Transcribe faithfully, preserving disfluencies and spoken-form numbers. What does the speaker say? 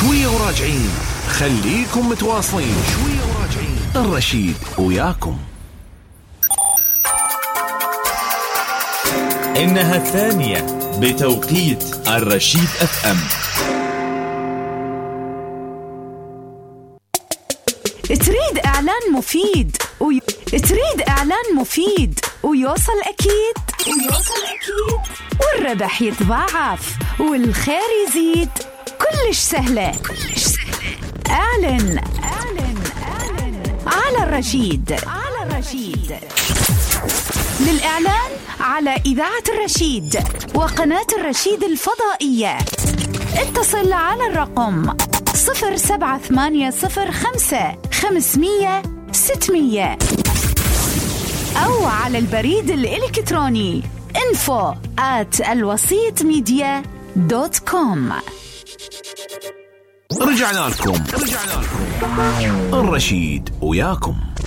شوية وراجعين، خليكم متواصلين. شوية وراجعين، الرشيد وياكم. إنها الثانية بتوقيت الرشيد أف أم. تريد إعلان مفيد وي... تريد إعلان مفيد ويوصل أكيد ويوصل أكيد والربح يتضاعف والخير يزيد. كلش سهلة كلش سهلة. أعلن أعلن أعلن على الرشيد على الرشيد. للإعلان على إذاعة الرشيد وقناة الرشيد الفضائية اتصل على الرقم صفر سبعة ثمانية صفر خمسة خمسمية ستمية أو على البريد الإلكتروني info at الوسيط ميديا دوت كوم. رجعنا لكم رجعنا لكم الرشيد وياكم.